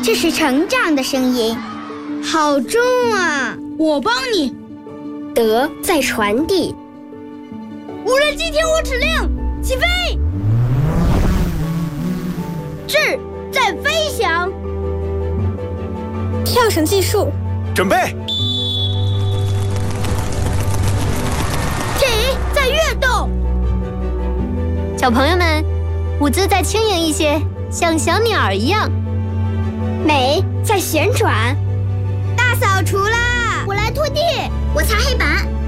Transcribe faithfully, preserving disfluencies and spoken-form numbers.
这是成长的声音，好重啊！ 我帮你。 德在传递。 无人机听我指令，起飞！智在飞翔。 跳绳技术， 准备。 体在跃动。 小朋友们，舞姿再轻盈一些，像小鸟儿一样。 美在旋转。 大扫除啦！ 我来拖地， 我擦黑板。